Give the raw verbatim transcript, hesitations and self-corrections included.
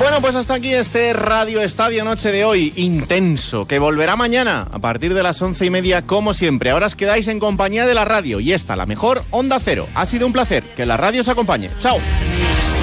Bueno, pues hasta aquí este Radio Estadio Noche de hoy, intenso, que volverá mañana a partir de las once y media como siempre. Ahora os quedáis en compañía de la radio y esta, la mejor Onda Cero. Ha sido un placer, que la radio os acompañe. ¡Chao!